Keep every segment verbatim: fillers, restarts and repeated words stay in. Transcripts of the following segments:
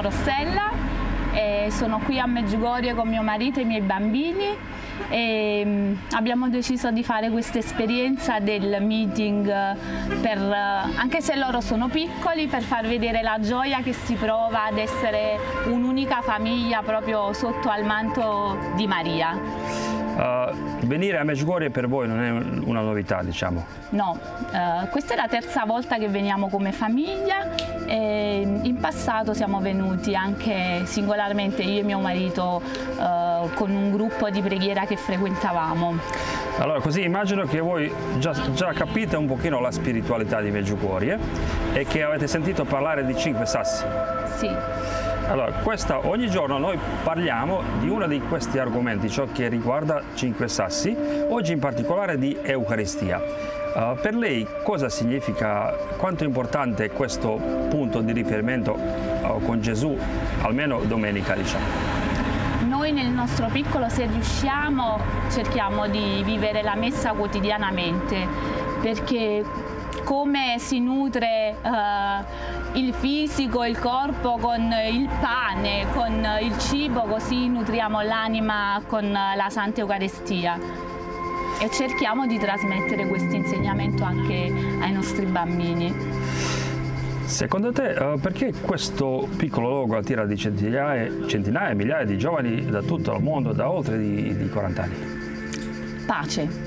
Rossella e sono qui a Medjugorje con mio marito e i miei bambini e um, abbiamo deciso di fare questa esperienza del meeting per, uh, anche se loro sono piccoli, per far vedere la gioia che si prova ad essere un'unica famiglia proprio sotto al manto di Maria. Uh, venire a Medjugorje per voi non è una novità, diciamo? No, uh, questa è la terza volta che veniamo come famiglia e in passato siamo venuti anche singolarmente io e mio marito uh, con un gruppo di preghiera che frequentavamo. Allora, così immagino che voi già, già capite un pochino la spiritualità di Medjugorje e che avete sentito parlare di cinque sassi. Sì. Allora, questa, ogni giorno noi parliamo di uno di questi argomenti, ciò che riguarda cinque sassi, oggi in particolare di Eucaristia. Uh, per lei cosa significa, quanto è importante questo punto di riferimento uh, con Gesù, almeno domenica, diciamo? Noi nel nostro piccolo, se riusciamo, cerchiamo di vivere la messa quotidianamente, perché come si nutre uh, il fisico, il corpo con il pane, con il cibo, così nutriamo l'anima con la Santa Eucaristia e cerchiamo di trasmettere questo insegnamento anche ai nostri bambini. Secondo te uh, perché questo piccolo luogo attira di centinaia, centinaia, migliaia di giovani da tutto il mondo, da oltre di, di quaranta anni? Pace.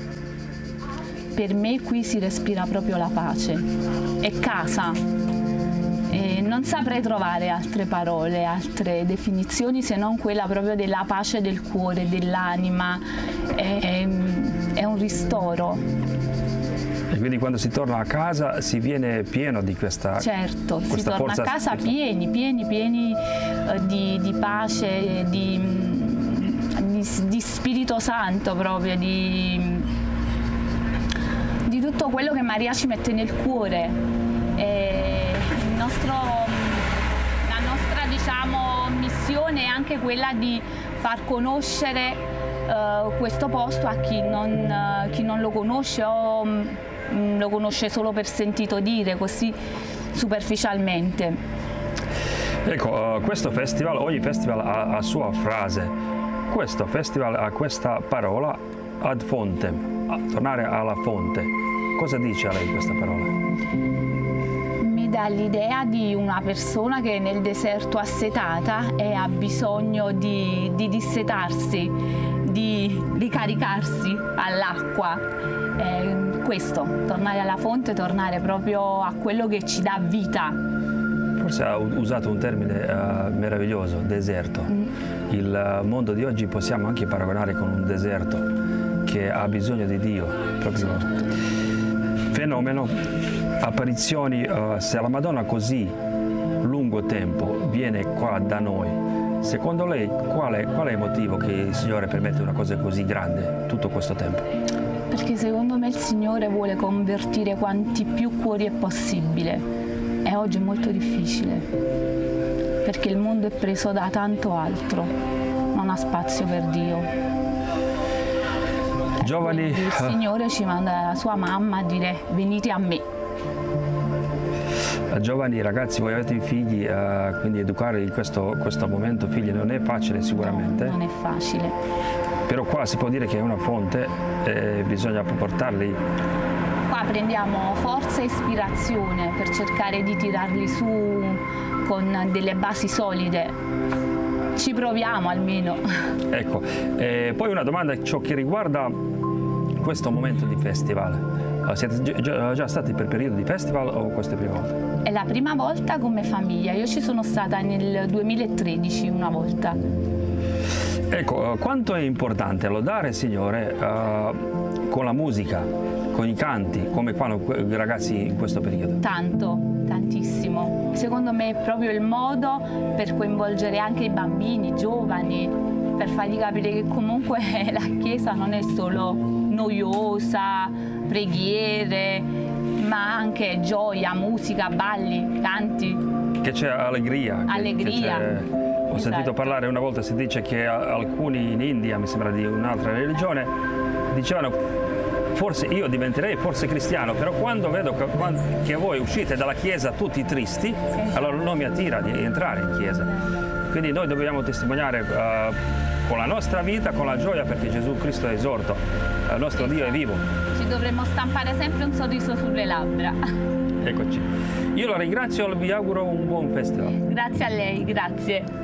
Per me qui si respira proprio la pace, è casa e non saprei trovare altre parole, altre definizioni se non quella proprio della pace del cuore, dell'anima, è, è un ristoro. E quindi quando si torna a casa si viene pieno di questa Certo, questa si torna forza a casa pieni, pieni, pieni uh, di, di pace, di, di, di Spirito Santo proprio, di... di tutto quello che Maria ci mette nel cuore. E il nostro, la nostra diciamo, missione è anche quella di far conoscere uh, questo posto a chi non, uh, chi non lo conosce o um, lo conosce solo per sentito dire, così superficialmente. Ecco, uh, questo festival, ogni festival ha, ha sua frase. Questo festival ha questa parola ad fontem, a tornare alla fonte. Cosa dice a lei questa parola? Mi dà l'idea di una persona che è nel deserto assetata e ha bisogno di, di dissetarsi, di ricaricarsi all'acqua. Eh, questo, tornare alla fonte, tornare proprio a quello che ci dà vita. Forse ha usato un termine uh, meraviglioso, deserto. Mm. Il mondo di oggi possiamo anche paragonare con un deserto che ha bisogno di Dio, proprio. Fenomeno, apparizioni, uh, se la Madonna così lungo tempo viene qua da noi, secondo lei qual è, qual è il motivo che il Signore permette una cosa così grande tutto questo tempo? Perché secondo me il Signore vuole convertire quanti più cuori è possibile e oggi è molto difficile perché il mondo è preso da tanto altro, non ha spazio per Dio. Giovani, il Signore ci manda la sua mamma a dire venite a me. Giovani ragazzi, voi avete figli, uh, quindi educare in questo, questo momento figli non è facile sicuramente. No, non è facile. Però qua si può dire che è una fonte e bisogna portarli. Qua prendiamo forza e ispirazione per cercare di tirarli su con delle basi solide. Ci proviamo almeno. Ecco, eh, poi una domanda, ciò che riguarda questo momento di festival. Siete già, già stati per periodo di festival o questa è la prima volta? È la prima volta come famiglia, io ci sono stata nel duemilatredici una volta. Ecco, quanto è importante lodare il Signore uh, con la musica, con i canti, come fanno i ragazzi in questo periodo? Tanto, tantissimo. Secondo me è proprio il modo per coinvolgere anche i bambini, i giovani, per fargli capire che comunque la Chiesa non è solo noiosa, preghiere, ma anche gioia, musica, balli, canti. Che c'è allegria. Allegria. Che c'è... Ho esatto. sentito parlare una volta, si dice che alcuni in India, mi sembra di un'altra religione, dicevano forse io diventerei forse cristiano, però quando vedo che, quando, che voi uscite dalla chiesa tutti tristi, allora non mi attira di entrare in chiesa. Quindi noi dobbiamo testimoniare uh, con la nostra vita, con la gioia, perché Gesù Cristo è esorto, il nostro Dio è vivo. Ci dovremmo stampare sempre un sorriso sulle labbra. Eccoci. Io la ringrazio e vi auguro un buon festival. Grazie a lei, grazie.